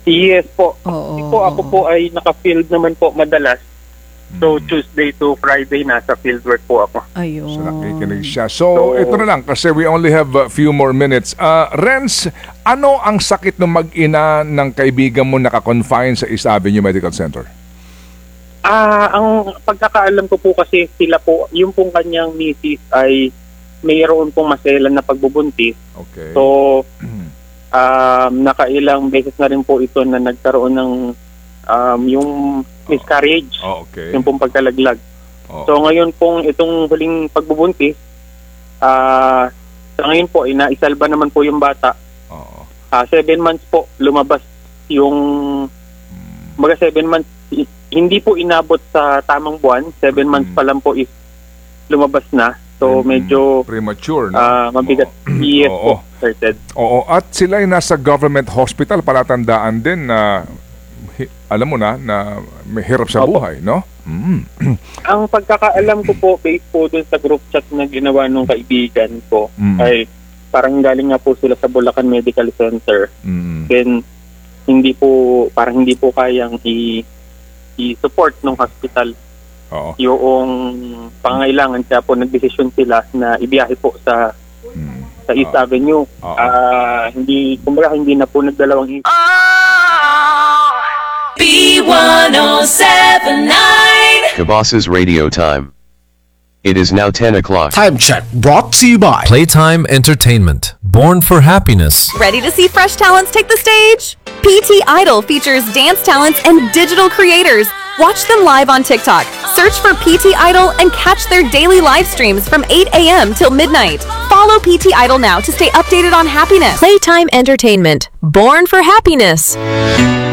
Yes po. Oo, Kasi po ako po ay naka-field naman po madalas. So Tuesday to Friday nasa fieldwork po ako. Ayun. So nakikinig siya. So ito na lang kasi we only have a few more minutes. Renz, ano ang sakit ng mag-ina ng kaibigan mo naka-confine sa East Avenue Medical Center? Ang pagkakaalam ko po kasi sila po, yung pong kanyang misis ay mayroon pong maselan na pagbubuntis. Okay. So, nakailang beses na rin po ito na nagkaroon ng yung miscarriage, Okay. yung pong pagkalaglag. Oh. So, ngayon pong itong huling pagbubuntis, sa ngayon po, inaisalba naman po yung bata. Oo. 7 months po lumabas yung mga 7 months, hindi po inabot sa tamang buwan. 7 months pa lang po is lumabas na. So medyo premature, no? mabigat. Yes Oo. po, Sir Ted. Oo, at sila ay nasa government hospital, palatandaan din na alam mo na may hirap sa Opo. buhay, no? Ang pagkakaalam ko po, based po dun sa group chat na ginawa nung kaibigan ko, ay parang galing nga po sila sa Bulacan Medical Center. Then, hindi po kayang i-support ng hospital Oo. yung pangangailangan, kaya po nagdesisyon sila na ibiyahe po sa East Avenue. Hindi na po nagdalawang isip. B1079 Kabas's Radio Time. It is now 10 o'clock. Time check brought to you by Playtime Entertainment, born for happiness. Ready to see fresh talents take the stage? PT Idol features dance talents and digital creators. Watch them live on TikTok. Search for PT Idol and catch their daily live streams from 8 a.m. till midnight. Follow PT Idol now to stay updated on happiness. Playtime Entertainment, born for happiness.